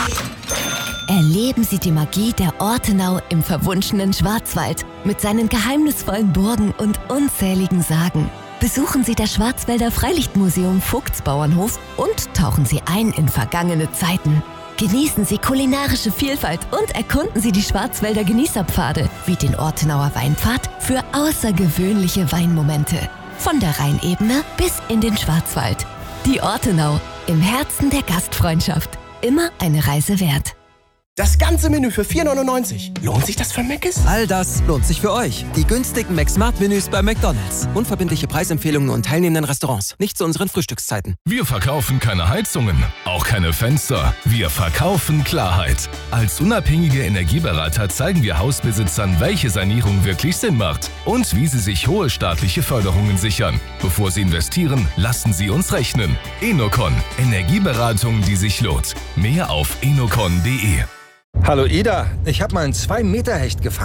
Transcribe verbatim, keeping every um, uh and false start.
Erleben Sie die Magie der Ortenau im verwunschenen Schwarzwald mit seinen geheimnisvollen Burgen und unzähligen Sagen. Besuchen Sie das Schwarzwälder Freilichtmuseum Vogtsbauernhof und tauchen Sie ein in vergangene Zeiten. Genießen Sie kulinarische Vielfalt und erkunden Sie die Schwarzwälder Genießerpfade wie den Ortenauer Weinpfad für außergewöhnliche Weinmomente. Von der Rheinebene bis in den Schwarzwald. Die Ortenau, im Herzen der Gastfreundschaft. Immer eine Reise wert. Das ganze Menü für vier neunundneunzig. Lohnt sich das für Mc's? All das lohnt sich für euch. Die günstigen McSmart-Menüs bei McDonald's. Unverbindliche Preisempfehlungen und teilnehmenden Restaurants. Nicht zu unseren Frühstückszeiten. Wir verkaufen keine Heizungen, auch keine Fenster. Wir verkaufen Klarheit. Als unabhängige Energieberater zeigen wir Hausbesitzern, welche Sanierung wirklich Sinn macht und wie sie sich hohe staatliche Förderungen sichern. Bevor sie investieren, lassen sie uns rechnen. Enocon. Energieberatung, die sich lohnt. Mehr auf enocon punkt de. Hallo Ida, ich habe mal einen zwei Meter Hecht gefangen.